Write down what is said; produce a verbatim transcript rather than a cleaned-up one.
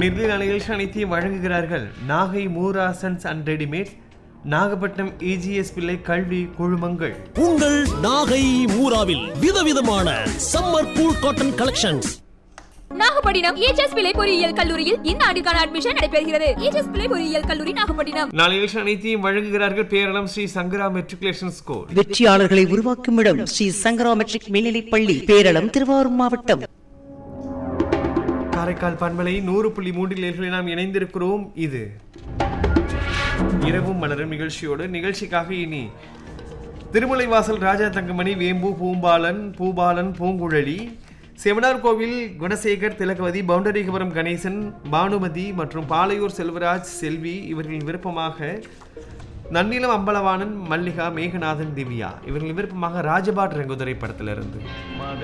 நிர்மலா நிகழ்ச்சி அனைத்தையும் வழங்குகிறார்கள் Nagai Moorasons and readymade, Nagapattinam AGS பிள்ளை கல்வி குழுமங்கள். உங்கள் நாகை மூராவில் விதவிதமான summer cool cotton collections. Nagapattinam AGS பிள்ளை பொறியியல் கல்லூரியில் இந்த ஆண்டுக்கான அட்மிஷன் நடைபெறுகிறது. ஏஜிஎஸ் பிள்ளை பொறியியல் கல்லூரி நாகப்பட்டினம். நாளை நிகழ்ச்சி அனைத்தையும் வழங்குகிறார்கள் பேரளம் ஸ்ரீ சங்கரா மெட்ரிகுலேஷன் ஸ்கூல். வெற்றியாளர்களை உருவாக்கும் இடம் ஸ்ரீ சங்கரா மெட்ரிக் மேல்நிலைப் பள்ளி, பேரளம், திருவாரூர் மாவட்டம். காரைக்கால் பண்பலை நூறு புள்ளி மூன்றில் நாம் இணைந்திருக்கிறோம். இது இரவும் மலரும் நிகழ்ச்சியோடு. நிகழ்ச்சிக்காக இனி திருமலை வாசல் ராஜா தங்கமணி, வேம்பு, பூம்பாலன், பூபாலன், பூங்குழலி, செவனார் கோவில் குணசேகர், திலகவதி, பவுண்டரிகபுரம் கணேசன், பானுமதி மற்றும் பாலையூர் செல்வராஜ், செல்வி இவர்களின் விருப்பமாக நன்னிலம் அம்பலவாணன், மல்லிகா, மேகநாதன், திவ்யா இவர்களின் விருப்பமாக ராஜபாட் ரங்குதுரை படத்திலிருந்து.